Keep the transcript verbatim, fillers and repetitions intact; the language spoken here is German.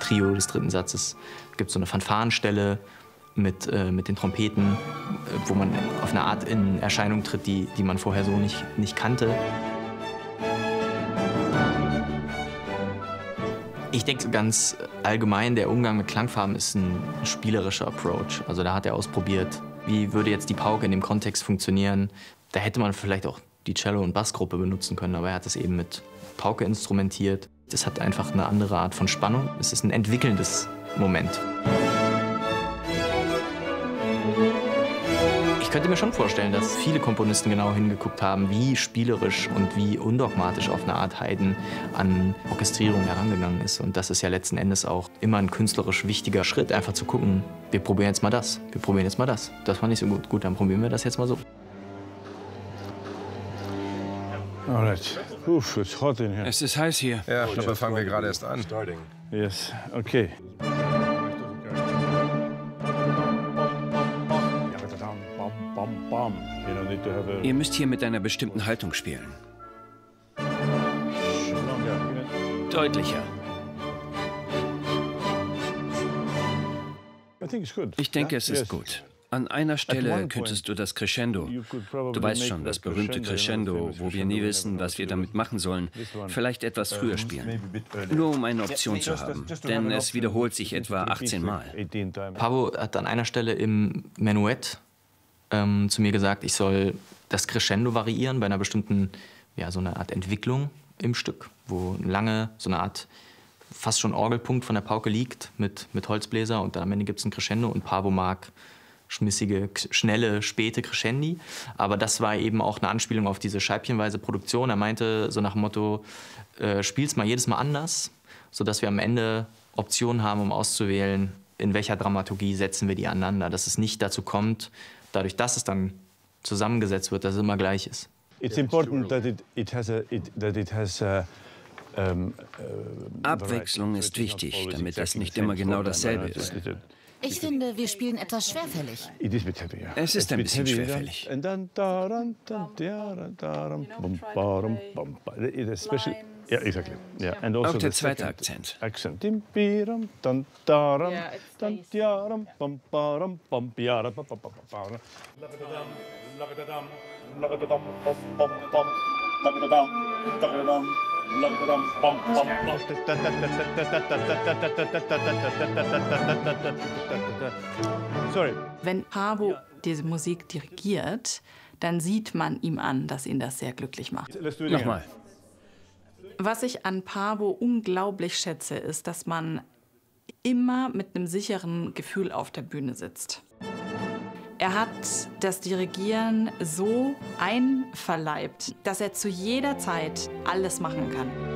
Trio des dritten Satzes gibt es so eine Fanfarenstelle mit, äh, mit den Trompeten, äh, wo man auf eine Art in Erscheinung tritt, die, die man vorher so nicht, nicht kannte. Ich denke ganz allgemein, der Umgang mit Klangfarben ist ein spielerischer Approach. Also da hat er ausprobiert, wie würde jetzt die Pauke in dem Kontext funktionieren. Da hätte man vielleicht auch die Cello- und Bassgruppe benutzen können, aber er hat es eben mit Pauke instrumentiert. Das hat einfach eine andere Art von Spannung. Es ist ein entwickelndes Moment. Ich könnte mir schon vorstellen, dass viele Komponisten genau hingeguckt haben, wie spielerisch und wie undogmatisch auf eine Art Haydn an Orchestrierung herangegangen ist. Und das ist ja letzten Endes auch immer ein künstlerisch wichtiger Schritt, einfach zu gucken, wir probieren jetzt mal das, wir probieren jetzt mal das. Das war nicht so gut. Gut, dann probieren wir das jetzt mal so. Alright. Uff, it's hot in here. Es ist heiß hier. Ja, dabei fangen wir gerade erst an. Yes, okay. Ihr müsst hier mit einer bestimmten Haltung spielen. Deutlicher. Ich denke, es ist gut. An einer Stelle könntest du das Crescendo, du weißt schon, das berühmte Crescendo, wo wir nie wissen, was wir damit machen sollen, vielleicht etwas früher spielen. Nur um eine Option zu haben, denn es wiederholt sich etwa achtzehn Mal. Paavo hat an einer Stelle im Menuett ähm, zu mir gesagt, ich soll das Crescendo variieren bei einer bestimmten, ja, so eine Art Entwicklung im Stück, wo lange so eine Art fast schon Orgelpunkt von der Pauke liegt mit, mit Holzbläser und dann am Ende gibt es ein Crescendo und Paavo mag schmissige, schnelle, späte Crescendi. Aber das war eben auch eine Anspielung auf diese scheibchenweise Produktion. Er meinte so nach dem Motto, äh, spiel's mal jedes Mal anders, sodass wir am Ende Optionen haben, um auszuwählen, in welcher Dramaturgie setzen wir die aneinander. Dass es nicht dazu kommt, dadurch, dass es dann zusammengesetzt wird, dass es immer gleich ist. It's important that it, it has a, it, that it has a, um, uh, Abwechslung ist wichtig, damit es nicht immer genau dasselbe ist. Ich finde, wir spielen etwas schwerfällig. Es ist ein bisschen schwerfällig. Ja, exactly. Yeah. And Auch also der the zweite second Akzent. accent. Dim, biram, dan, daram, dan, diaram, bam, baram, bam, biara, ba, ba, ba, ba, ba. Sorry. Wenn Paavo diese Musik dirigiert, dann sieht man ihm an, dass ihn das sehr glücklich macht. Nochmal. Was ich an Paavo unglaublich schätze, ist, dass man immer mit einem sicheren Gefühl auf der Bühne sitzt. Er hat das Dirigieren so einverleibt, dass er zu jeder Zeit alles machen kann.